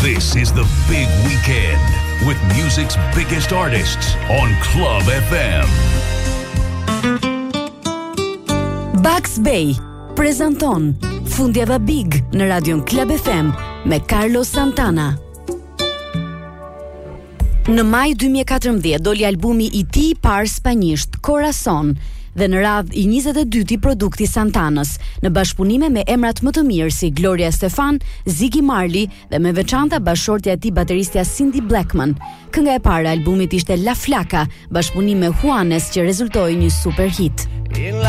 This is the big weekend with music's biggest artists on Club FM. Bugs Bay prezanton Fundjava Big në radion Club FM me Carlos Santana. Në maj 2014 doli albumi i tij i parë spanjisht, Corazon, dhe në radhë i 22 produkti Santanës, në bashkëpunime me emrat më të mirë si Gloria Estefan, Ziggy Marley dhe me veçanta bashkëshortja e tij bateristja Cindy Blackman. Kënga e parë e albumit ishte La Flaca, bashkëpunim me Juanes që rezultoi një super hit.